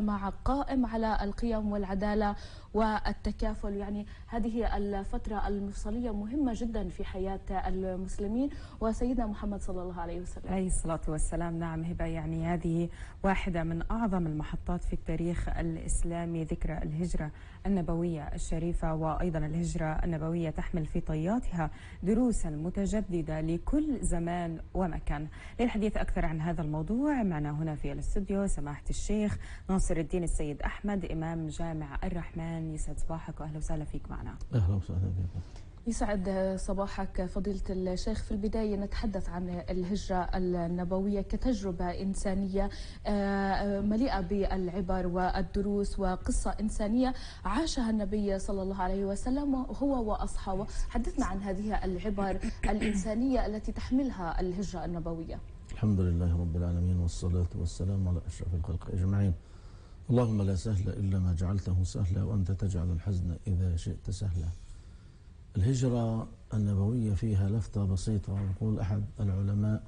مجتمع قائم على القيم والعدالة والتكافل. يعني هذه الفترة المفصلية مهمة جدا في حياة المسلمين وسيدنا محمد صلى الله عليه وسلم عليه الصلاة والسلام. نعم هبة، يعني هذه واحدة من أعظم المحطات في التاريخ الإسلامي، ذكرى الهجرة النبوية الشريفة. وأيضا الهجرة النبوية تحمل في طياتها دروسا متجددة لكل زمان ومكان. للحديث أكثر عن هذا الموضوع معنا هنا في الاستوديو سماحة الشيخ ناصر الدين السيد أحمد، إمام جامع الرحمن. يسعد صباحك وأهلا وسهلا فيك معنا. أهلا وسهلا بك. يسعد صباحك فضيلة الشيخ. في البداية نتحدث عن الهجرة النبوية كتجربة إنسانية مليئة بالعبر والدروس وقصة إنسانية عاشها النبي صلى الله عليه وسلم هو وأصحابه. حدثنا عن هذه العبر الإنسانية التي تحملها الهجرة النبوية. الحمد لله رب العالمين والصلاة والسلام على أشرف الخلق أجمعين. اللهم لا سهل إلا ما جعلته سهلا وأنت تجعل الحزن إذا شئت سهلا. الهجرة النبوية فيها لفتة بسيطة. يقول أحد العلماء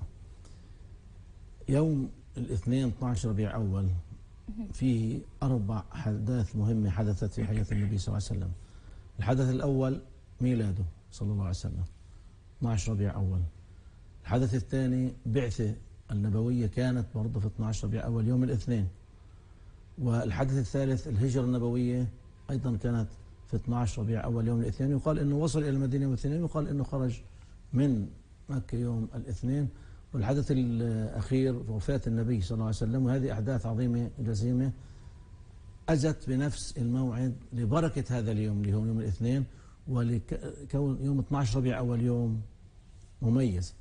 يوم الاثنين 12 ربيع أول فيه 4 أحداث مهمة حدثت في حياة النبي صلى الله عليه وسلم. الحدث الأول ميلاده صلى الله عليه وسلم 12 ربيع أول. الحدث الثاني بعثة النبوية كانت برضه في 12 ربيع أول يوم الاثنين. والحدث الثالث الهجرة النبوية أيضا كانت في 12 ربيع أول يوم الاثنين. يقال أنه وصل إلى المدينة يوم الاثنين، ويقال أنه خرج من مكة يوم الاثنين. والحدث الأخير وفاة النبي صلى الله عليه وسلم. وهذه أحداث عظيمة جسيمة أجت بنفس الموعد لبركة هذا اليوم اللي هو يوم الاثنين، ولكون يوم 12 ربيع أول يوم مميز.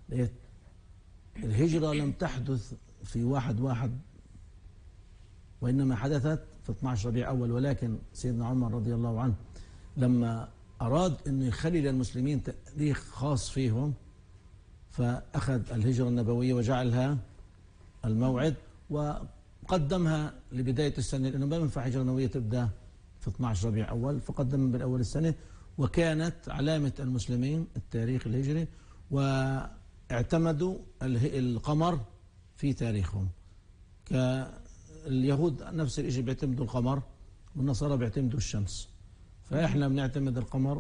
الهجرة لم تحدث في 1/1 وإنما حدثت في 12 ربيع أول. ولكن سيدنا عمر رضي الله عنه لما أراد أن يخلي للمسلمين تاريخ خاص فيهم فأخذ الهجرة النبوية وجعلها الموعد وقدمها لبداية السنة، لأنه ما ينفع هجرة نبوية تبدأ في 12 ربيع أول، فقدمها من أول السنة. وكانت علامة المسلمين التاريخ الهجري، واعتمدوا القمر في تاريخهم. اليهود نفس الشيء بيعتمدوا القمر، والنصارى بيعتمدوا الشمس. فإحنا بنعتمد القمر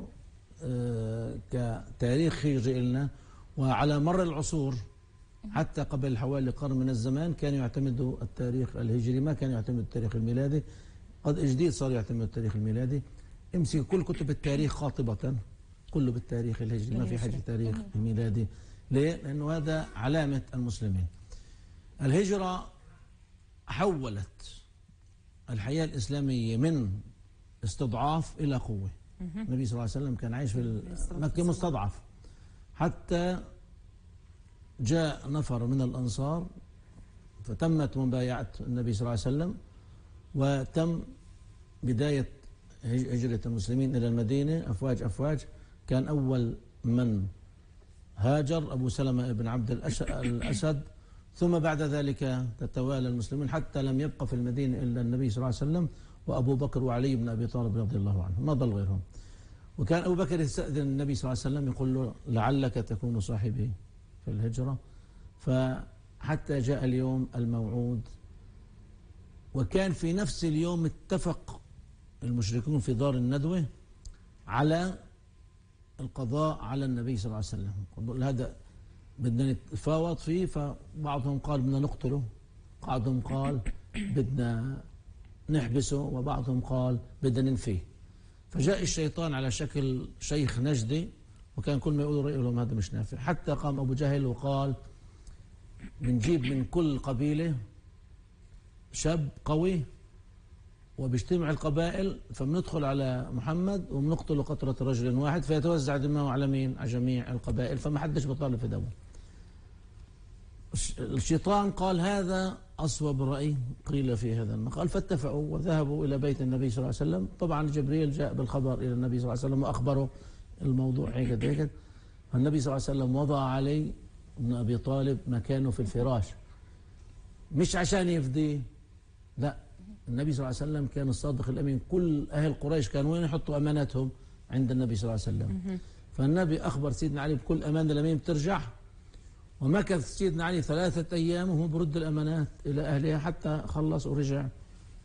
كتاريخ هجري لنا. وعلى مر العصور حتى قبل حوالي قرن من الزمان كانوا يعتمدوا التاريخ الهجري، ما كانوا يعتمدوا التاريخ الميلادي. قد جديد صار يعتمد التاريخ الميلادي. امسك كل كتب التاريخ خاطبة كله بالتاريخ الهجري، ما في حاجة تاريخ الميلادي. ليه؟ لأنه هذا علامة المسلمين. الهجرة حولت الحياة الإسلامية من استضعاف إلى قوة. النبي صلى الله عليه وسلم كان عايش في مكة مستضعف، حتى جاء نفر من الأنصار فتمت مبايعة النبي صلى الله عليه وسلم، وتم بداية هجرة المسلمين إلى المدينة أفواج أفواج. كان أول من هاجر أبو سلمة بن عبد الأسد، ثم بعد ذلك تتوالى المسلمين حتى لم يبقى في المدينة إلا النبي صلى الله عليه وسلم وأبو بكر وعلي بن أبي طالب رضي الله عنه، ما ضل غيرهم. وكان أبو بكر يستأذن النبي صلى الله عليه وسلم يقول له لعلك تكون صاحبي في الهجرة. فحتى جاء اليوم الموعود. وكان في نفس اليوم اتفق المشركون في دار الندوة على القضاء على النبي صلى الله عليه وسلم. قالوا هذا بدنا نتفاوض فيه. فبعضهم قال بدنا نقتله، بعضهم قال بدنا نحبسه، وبعضهم قال بدنا ننفيه. فجاء الشيطان على شكل شيخ نجدي، وكان كل ما يقولوا رأيه لهم هذا مش نافع. حتى قام أبو جهل وقال بنجيب من كل قبيلة شاب قوي وبيجتمع القبائل، فبندخل على محمد وبنقتله قطرة رجل واحد، فيتوزع دماؤه على مين؟ على جميع القبائل، فما حدش بيطالب في دول. الشيطان قال هذا أصوب رأي قيل في هذا المقال. فاتفقوا وذهبوا إلى بيت النبي صلى الله عليه وسلم. طبعا جبريل جاء بالخبر إلى النبي صلى الله عليه وسلم وأخبره الموضوع هيك هيك. النبي صلى الله عليه وسلم وضع علي بن أبي طالب مكانه في الفراش، مش عشان يفديه، لا، النبي صلى الله عليه وسلم كان الصادق الأمين. كل أهل قريش كانوا وين يحطوا أماناتهم؟ عند النبي صلى الله عليه وسلم. فالنبي أخبر سيدنا علي بكل أمانة الأمين بترجع. ومكث سيدنا علي 3 أيام وهو برد الأمانات إلى أهلها حتى خلص ورجع